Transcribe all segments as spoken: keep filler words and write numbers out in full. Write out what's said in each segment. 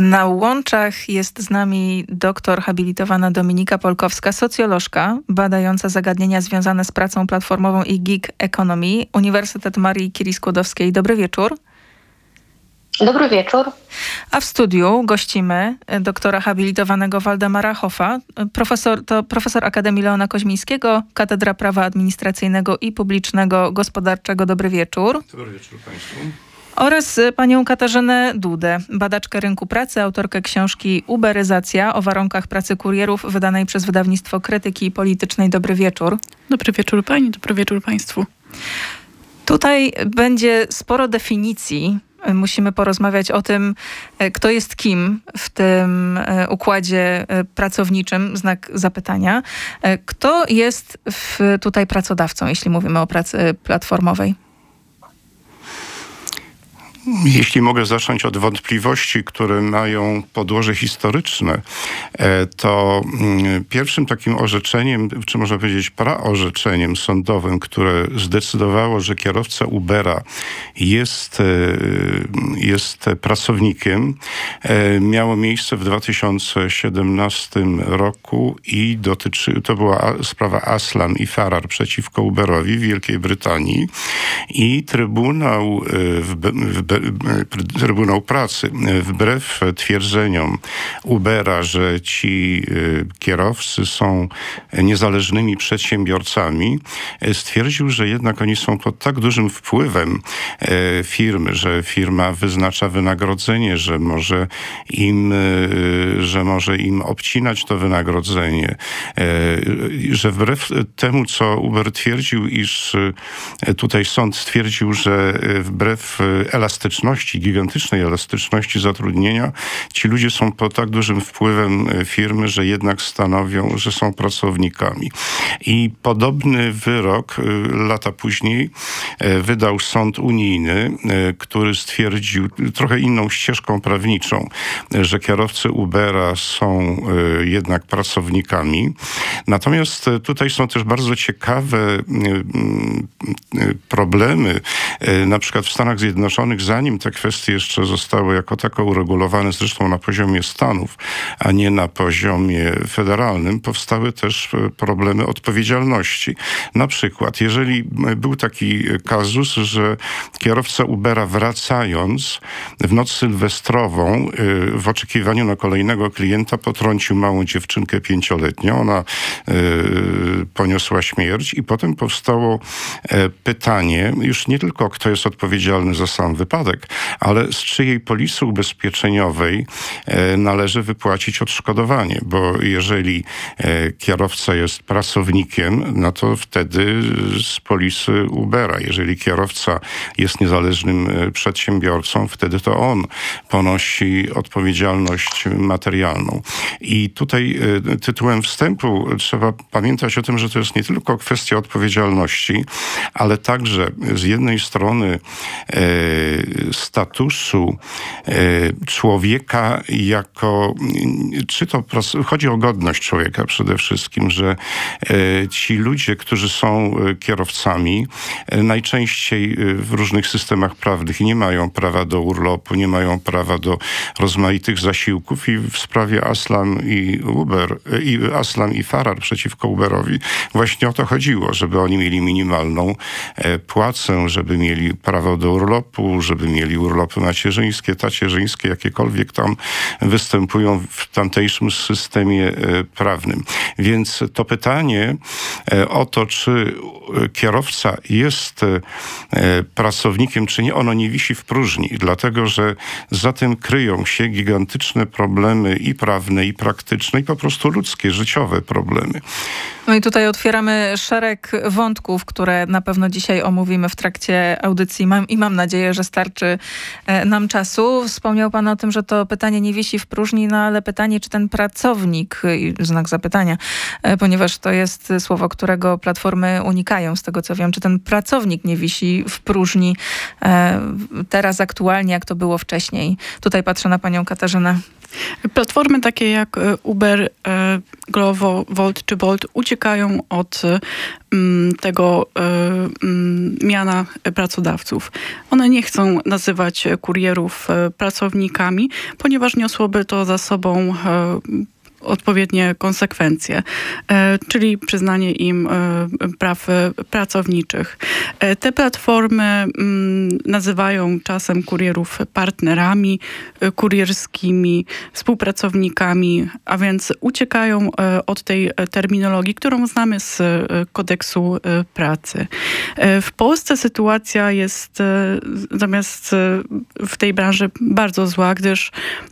Na łączach jest z nami doktor habilitowana Dominika Polkowska, socjolożka badająca zagadnienia związane z pracą platformową i gig economy, Uniwersytet Marii Curie-Skłodowskiej. Dobry wieczór. Dobry wieczór. A w studiu gościmy doktora habilitowanego Waldemara Hoffa, profesor, to profesor Akademii Leona Koźmińskiego, Katedra Prawa Administracyjnego i Publicznego Gospodarczego. Dobry wieczór. Dobry wieczór Państwu. Oraz panią Katarzynę Dudę, badaczkę rynku pracy, autorkę książki Uberyzacja o warunkach pracy kurierów, wydanej przez wydawnictwo Krytyki Politycznej. Dobry wieczór. Dobry wieczór pani, dobry wieczór państwu. Tutaj będzie sporo definicji. Musimy porozmawiać o tym, kto jest kim w tym układzie pracowniczym, znak zapytania. Kto jest w, tutaj pracodawcą, jeśli mówimy o pracy platformowej? Jeśli mogę zacząć od wątpliwości, które mają podłoże historyczne, to pierwszym takim orzeczeniem, czy można powiedzieć praorzeczeniem sądowym, które zdecydowało, że kierowca Ubera jest, jest pracownikiem, miało miejsce w dwa tysiące siedemnastym roku i dotyczy, to była sprawa Aslan i Farrar przeciwko Uberowi w Wielkiej Brytanii i Trybunał w, w Trybunał Pracy, wbrew twierdzeniom Ubera, że ci kierowcy są niezależnymi przedsiębiorcami, stwierdził, że jednak oni są pod tak dużym wpływem firmy, że firma wyznacza wynagrodzenie, że może im, że może im obcinać to wynagrodzenie, że wbrew temu, co Uber twierdził, iż tutaj sąd stwierdził, że wbrew elastyczności, gigantycznej elastyczności zatrudnienia, ci ludzie są pod tak dużym wpływem firmy, że jednak stanowią, że są pracownikami. I podobny wyrok lata później wydał sąd unijny, który stwierdził trochę inną ścieżką prawniczą, że kierowcy Ubera są jednak pracownikami. Natomiast tutaj są też bardzo ciekawe problemy, na przykład w Stanach Zjednoczonych, zanim te kwestie jeszcze zostały jako tako uregulowane, zresztą na poziomie Stanów, a nie na poziomie federalnym, powstały też problemy odpowiedzialności. Na przykład, jeżeli był taki kazus, że kierowca Ubera wracając w noc sylwestrową w oczekiwaniu na kolejnego klienta potrącił małą dziewczynkę pięcioletnią, ona poniosła śmierć i potem powstało pytanie, już nie tylko kto jest odpowiedzialny za sam wypadek, ale z czyjej polisy ubezpieczeniowej e, należy wypłacić odszkodowanie, bo jeżeli e, kierowca jest pracownikiem, no to wtedy z polisy Ubera. Jeżeli kierowca jest niezależnym e, przedsiębiorcą, wtedy to on ponosi odpowiedzialność materialną. I tutaj e, tytułem wstępu trzeba pamiętać o tym, że to jest nie tylko kwestia odpowiedzialności, ale także z jednej strony e, statusu e, człowieka jako, czy to chodzi o godność człowieka przede wszystkim, że e, ci ludzie, którzy są kierowcami, e, najczęściej w różnych systemach prawnych nie mają prawa do urlopu, nie mają prawa do rozmaitych zasiłków i w sprawie Aslan i Uber, e, i Aslan i Farrar przeciwko Uberowi właśnie o to chodziło, żeby oni mieli minimalną e, płacę, żeby mieli prawo do urlopu, żeby mieli urlopy macierzyńskie, tacierzyńskie, jakiekolwiek tam występują w tamtejszym systemie prawnym. Więc to pytanie o to, czy kierowca jest pracownikiem, czy nie, ono nie wisi w próżni, dlatego że za tym kryją się gigantyczne problemy i prawne, i praktyczne, i po prostu ludzkie, życiowe problemy. No i tutaj otwieramy szereg wątków, które na pewno dzisiaj omówimy w trakcie audycji mam, i mam nadzieję, że starczy nam czasu. Wspomniał pan o tym, że to pytanie nie wisi w próżni, no ale pytanie, czy ten pracownik, znak zapytania, ponieważ to jest słowo, którego platformy unikają, z tego co wiem, czy ten pracownik nie wisi w próżni teraz aktualnie, jak to było wcześniej. Tutaj patrzę na panią Katarzynę. Platformy takie jak Uber, Glovo, Volt czy Bolt uciekają od tego miana pracodawców. One nie chcą chcą nazywać kurierów pracownikami, ponieważ niosłoby to za sobą odpowiednie konsekwencje, czyli przyznanie im praw pracowniczych. Te platformy nazywają czasem kurierów partnerami kurierskimi, współpracownikami, a więc uciekają od tej terminologii, którą znamy z kodeksu pracy. W Polsce sytuacja jest zamiast w tej branży bardzo zła, gdyż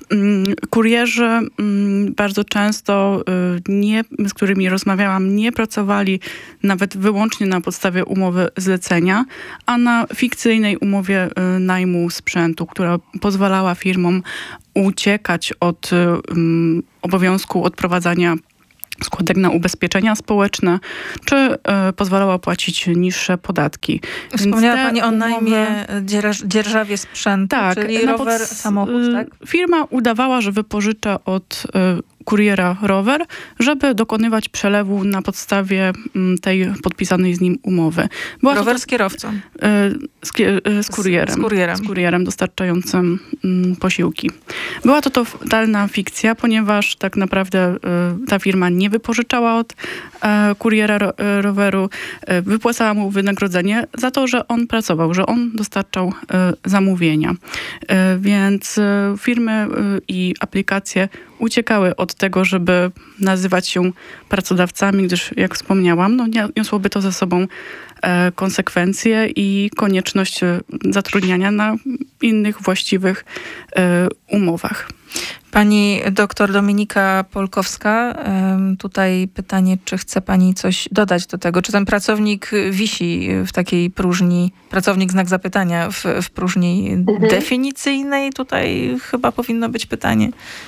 kurierzy bardzo często Często, nie, z którymi rozmawiałam, nie pracowali nawet wyłącznie na podstawie umowy zlecenia, a na fikcyjnej umowie najmu sprzętu, która pozwalała firmom uciekać od um, obowiązku odprowadzania składek na ubezpieczenia społeczne, czy y, pozwalała płacić niższe podatki. Wspomniała Pani o najmie dzierż, dzierżawie sprzętu, tak, czyli rower, pod, samochód, tak? Firma udawała, że wypożycza od y, kuriera rower, żeby dokonywać przelewu na podstawie tej podpisanej z nim umowy. Była rower to, z kierowcą? Z, z kurierem. Z, z kurierem. Z kurierem dostarczającym mm, posiłki. Była to totalna fikcja, ponieważ tak naprawdę y, ta firma nie wypożyczała od y, kuriera ro, y, roweru, y, wypłacała mu wynagrodzenie za to, że on pracował, że on dostarczał y, zamówienia. Y, więc y, firmy y, i aplikacje uciekały od tego, żeby nazywać się pracodawcami, gdyż, jak wspomniałam, no, niosłoby to ze sobą e, konsekwencje i konieczność zatrudniania na innych właściwych e, umowach. Pani doktor Dominika Polkowska, tutaj pytanie, czy chce Pani coś dodać do tego? Czy ten pracownik wisi w takiej próżni, pracownik znak zapytania w, w próżni mhm. definicyjnej? Tutaj chyba powinno być pytanie.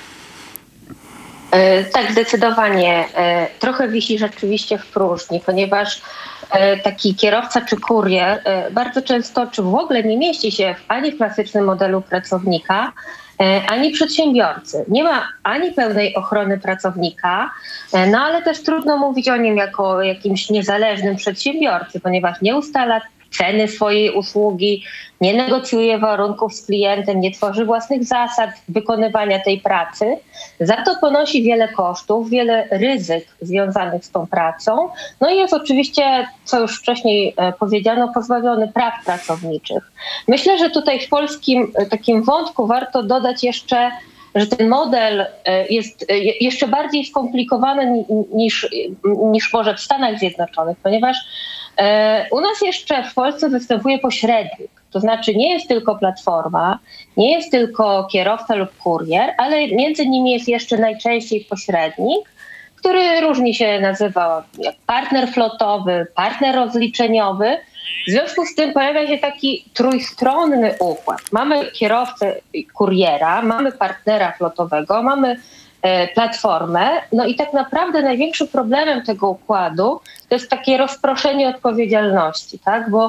Tak, zdecydowanie. Trochę wisi rzeczywiście w próżni, ponieważ taki kierowca czy kurier bardzo często, czy w ogóle nie mieści się w ani klasycznym modelu pracownika, ani przedsiębiorcy. Nie ma ani pełnej ochrony pracownika, no ale też trudno mówić o nim jako o jakimś niezależnym przedsiębiorcy, ponieważ nie ustala ceny swojej usługi, nie negocjuje warunków z klientem, nie tworzy własnych zasad wykonywania tej pracy. Za to ponosi wiele kosztów, wiele ryzyk związanych z tą pracą. No i jest oczywiście, co już wcześniej powiedziano, pozbawiony praw pracowniczych. Myślę, że tutaj w polskim takim wątku warto dodać jeszcze, że ten model jest jeszcze bardziej skomplikowany niż, niż może w Stanach Zjednoczonych, ponieważ u nas jeszcze w Polsce występuje pośrednik. To znaczy nie jest tylko platforma, nie jest tylko kierowca lub kurier, ale między nimi jest jeszcze najczęściej pośrednik, który różnie się nazywa jak partner flotowy, partner rozliczeniowy. W związku z tym pojawia się taki trójstronny układ. Mamy kierowcę kuriera, mamy partnera flotowego, mamy e, platformę. No i tak naprawdę największym problemem tego układu to jest takie rozproszenie odpowiedzialności, tak? Bo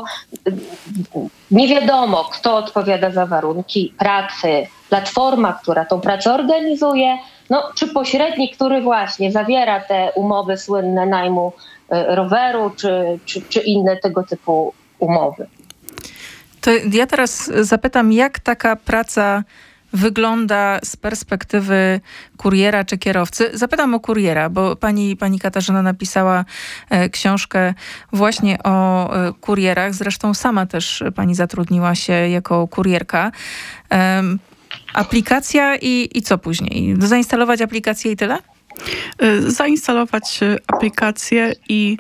nie wiadomo, kto odpowiada za warunki pracy, platforma, która tą pracę organizuje, no, czy pośrednik, który właśnie zawiera te umowy słynne najmu roweru, czy, czy, czy inne tego typu umowy. To ja teraz zapytam, jak taka praca wygląda z perspektywy kuriera czy kierowcy? Zapytam o kuriera, bo pani, pani Katarzyna napisała e, książkę właśnie o e, kurierach. Zresztą sama też pani zatrudniła się jako kurierka. E, aplikacja i, i co później? Zainstalować aplikację i tyle? Zainstalować aplikację i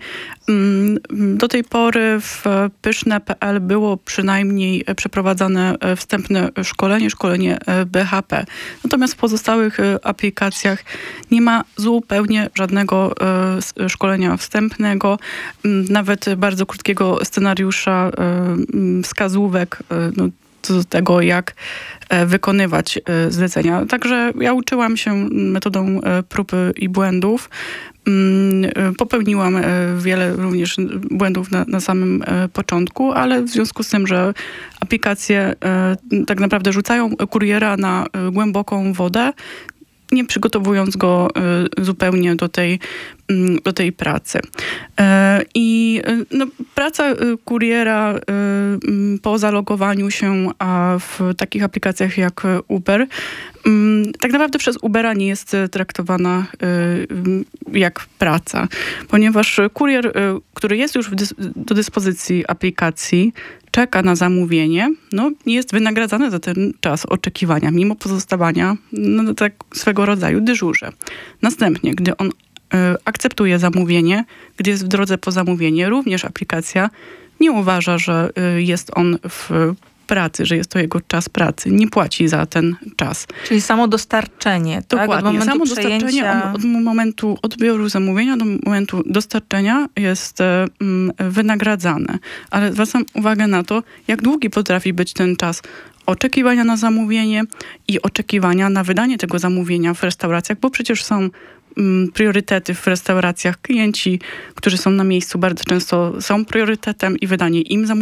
do tej pory w pyszne kropka pe el było przynajmniej przeprowadzane wstępne szkolenie, szkolenie be ha pe. Natomiast w pozostałych aplikacjach nie ma zupełnie żadnego szkolenia wstępnego, nawet bardzo krótkiego scenariusza wskazówek no, co do tego, jak wykonywać zlecenia. Także ja uczyłam się metodą prób i błędów. Popełniłam wiele również błędów na, na samym początku, ale w związku z tym, że aplikacje tak naprawdę rzucają kuriera na głęboką wodę, nie przygotowując go zupełnie do tej, do tej pracy. I no, praca kuriera po zalogowaniu się w takich aplikacjach jak Uber tak naprawdę przez Ubera nie jest traktowana jak praca, ponieważ kurier, który jest już do dyspozycji aplikacji, czeka na zamówienie, no nie jest wynagradzany za ten czas oczekiwania, mimo pozostawania no, tak swego rodzaju dyżurze. Następnie, gdy on y, akceptuje zamówienie, gdy jest w drodze po zamówienie, również aplikacja nie uważa, że y, jest on w pracy, że jest to jego czas pracy. Nie płaci za ten czas. Czyli samo dostarczenie, tak? Dokładnie. Od momentu samo przejęcia... dostarczenie od, od momentu odbioru zamówienia do momentu dostarczenia jest mm, wynagradzane. Ale zwracam uwagę na to, jak długi potrafi być ten czas oczekiwania na zamówienie i oczekiwania na wydanie tego zamówienia w restauracjach, bo przecież są priorytety w restauracjach. Klienci, którzy są na miejscu, bardzo często są priorytetem i wydanie im zamówienia